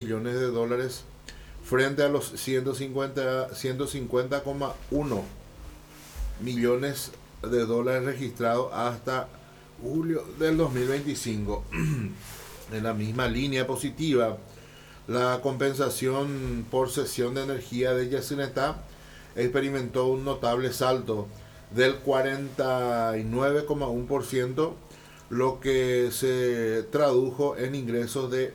millones de dólares frente a los 150,1 millones de dólares registrados hasta julio del 2025. En la misma línea positiva, la compensación por cesión de energía de Yacyretá experimentó un notable salto del 49,1%, lo que se tradujo en ingresos de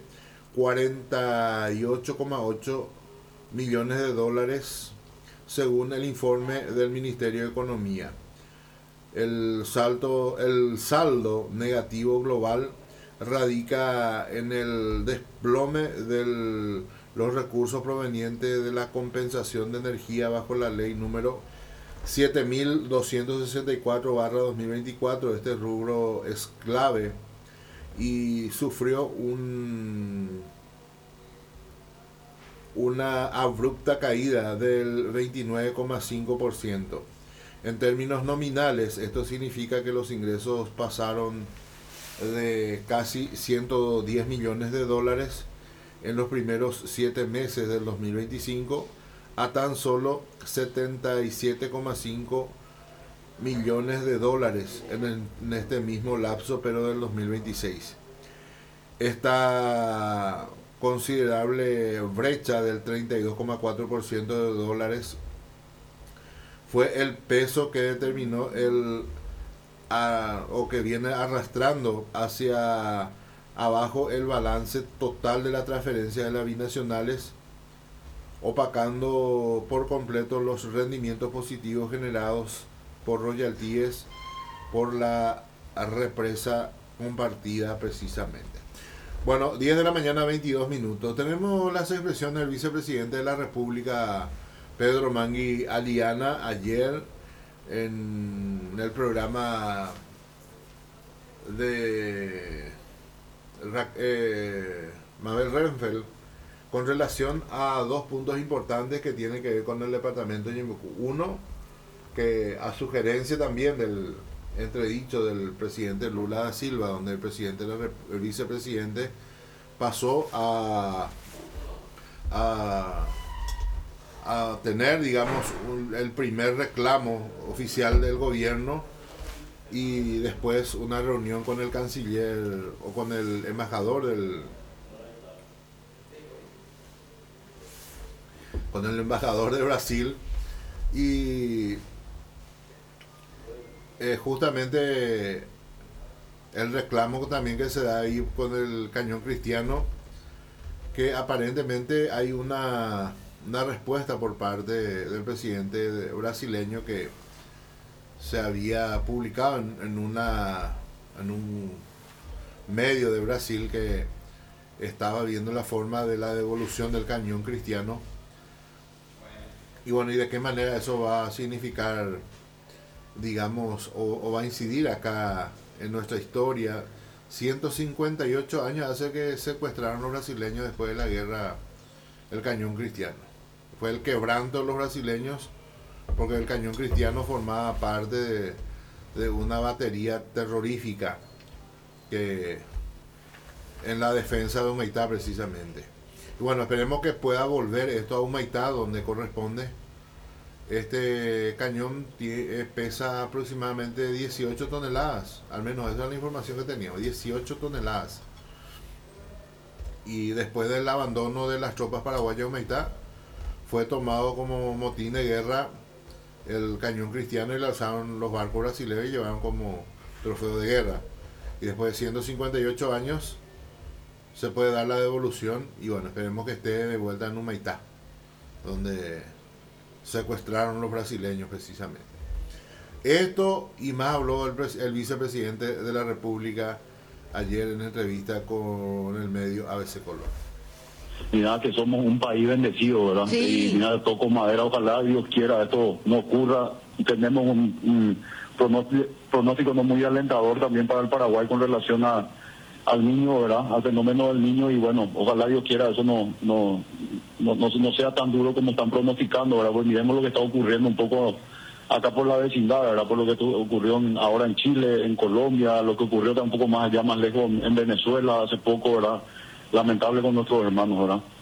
48,8 millones de dólares, según el informe del Ministerio de Economía. El saldo negativo global radica en el desplome de los recursos provenientes de la compensación de energía bajo la ley número 7264/2024. Este rubro es clave y sufrió una abrupta caída del 29,5%. En términos nominales, esto significa que los ingresos pasaron de casi 110 millones de dólares en los primeros 7 meses del 2025 a tan solo 77,5 millones de dólares en este mismo lapso, pero del 2026. Esta considerable brecha del 32,4% de dólares fue el peso que determinó o que viene arrastrando hacia abajo el balance total de la transferencia de las binacionales, opacando por completo los rendimientos positivos generados por royalties por la represa compartida precisamente. Bueno, 10 de la mañana, 22 minutos. Tenemos las expresiones del vicepresidente de la República, Pedro Mangui Aliana, ayer en el programa de Mabel Renfeld, con relación a dos puntos importantes que tienen que ver con el departamento de Ñeembucú. Uno, que a sugerencia también del entredicho del presidente Lula da Silva, donde el vicepresidente pasó a tener, digamos, el primer reclamo oficial del gobierno, y después una reunión con el canciller o con el embajador de Brasil, y justamente el reclamo también que se da ahí con el cañón Cristiano, que aparentemente hay una respuesta por parte del presidente brasileño, que se había publicado en un medio de Brasil, que estaba viendo la forma de la devolución del cañón Cristiano. Y bueno, y de qué manera eso va a significar, digamos, o va a incidir acá en nuestra historia. 158 años hace que secuestraron los brasileños después de la guerra el cañón Cristiano. Fue el quebranto de los brasileños, porque el cañón Cristiano formaba parte de una batería terrorífica que en la defensa de Humaitá precisamente. Y bueno, esperemos que pueda volver esto a Humaitá, donde corresponde. Este cañón pesa aproximadamente 18 toneladas, al menos esa es la información que teníamos, 18 toneladas. Y después del abandono de las tropas paraguayas de Humaitá, fue tomado como motín de guerra el cañón Cristiano, y lo alzaron los barcos brasileños y llevaron como trofeo de guerra. Y después de 158 años se puede dar la devolución, y bueno, esperemos que esté de vuelta en Humaitá, donde secuestraron los brasileños precisamente. Esto y más habló el vicepresidente de la República ayer en entrevista con el medio ABC Color. Mira que somos un país bendecido, ¿verdad? Sí. Y mira, toco madera, ojalá Dios quiera esto no ocurra. Tenemos un pronóstico no muy alentador también para el Paraguay con relación al niño, ¿verdad? Al fenómeno del niño, y bueno, ojalá Dios quiera eso no sea tan duro como están pronosticando, ¿verdad? Pues miremos lo que está ocurriendo un poco acá por la vecindad, ¿verdad? Por lo que ocurrió ahora en Chile, en Colombia, lo que ocurrió tampoco más allá, más lejos en Venezuela hace poco, ¿verdad? Lamentable con nuestros hermanos, ¿verdad?